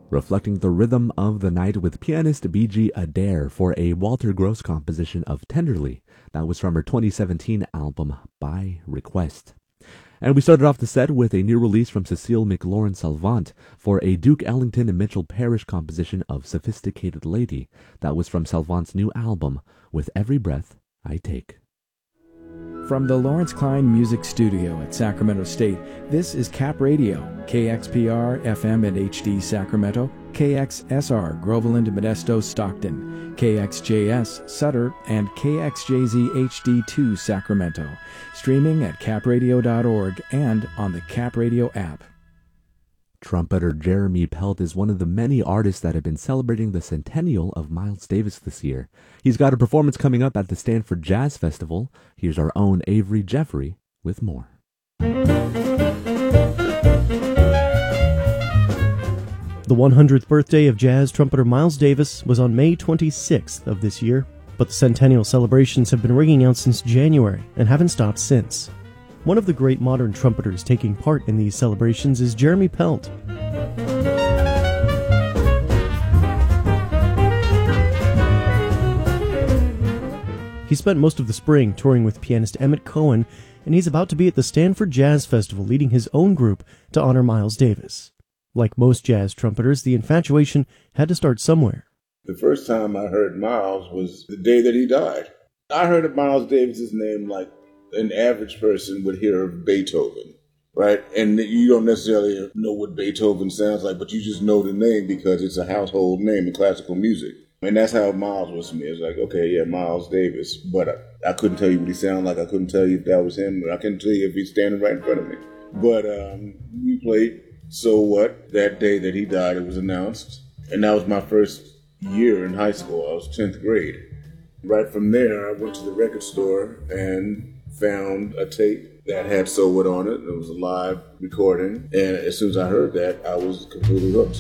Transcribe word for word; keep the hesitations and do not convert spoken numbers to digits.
reflecting the rhythm of the night with pianist B G Adair for a Walter Gross composition of Tenderly. That was from her twenty seventeen album By Request. And we started off the set with a new release from Cecile McLaurin Salvant for a Duke Ellington and Mitchell Parrish composition of Sophisticated Lady. That was from Salvant's new album, With Every Breath I Take. From the Lawrence Klein Music Studio at Sacramento State, this is Cap Radio, K X P R F M and H D Sacramento, K X S R Groveland, Modesto, Stockton, K X J S Sutter, and K X J Z H D two Sacramento. Streaming at cap radio dot org and on the Cap Radio app. Trumpeter Jeremy Pelt is one of the many artists that have been celebrating the centennial of Miles Davis this year. He's got a performance coming up at the Stanford Jazz Festival. Here's our own Avery Jeffrey with more. The one hundredth birthday of jazz trumpeter Miles Davis was on May twenty-sixth of this year, but the centennial celebrations have been ringing out since January and haven't stopped since. One of the great modern trumpeters taking part in these celebrations is Jeremy Pelt. He spent most of the spring touring with pianist Emmett Cohen, and he's about to be at the Stanford Jazz Festival leading his own group to honor Miles Davis. Like most jazz trumpeters, the infatuation had to start somewhere. The first time I heard Miles was the day that he died. I heard of Miles Davis's name like an average person would hear of Beethoven, right? And you don't necessarily know what Beethoven sounds like, but you just know the name because it's a household name in classical music. And that's how Miles was to me. It was like, okay, yeah, Miles Davis. But I, I couldn't tell you what he sounded like. I couldn't tell you if that was him. I couldn't tell you if he's standing right in front of me. But um, we played So What that day that he died. It was announced. And that was my first year in high school. I was tenth grade. Right from there, I went to the record store and found a tape that had So What on it. It was a live recording. And as soon as I heard that, I was completely hooked.